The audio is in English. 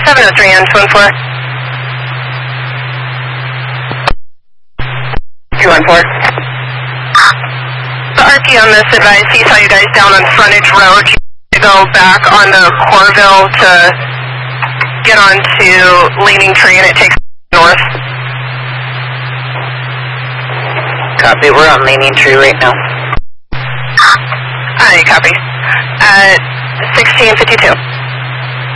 703 on 214. 214. The RP on this advice, he saw you guys down on Frontage Road. You go back on the Corville to get onto Leaning Tree and it takes north. Copy, we're on Leaning Tree right now. Alright, copy. 1652.